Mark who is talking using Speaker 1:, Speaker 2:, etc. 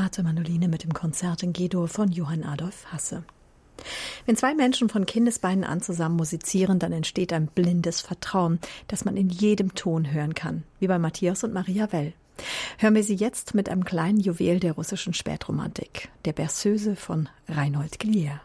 Speaker 1: Sonate Mandoline mit dem Konzert in G-Dur von Johann Adolf Hasse. Wenn zwei Menschen von Kindesbeinen an zusammen musizieren, dann entsteht ein blindes Vertrauen, das man in jedem Ton hören kann, wie bei Matthias und Maria Well. Hören wir sie jetzt mit einem kleinen Juwel der russischen Spätromantik, der Berceuse von Reinhold Glier.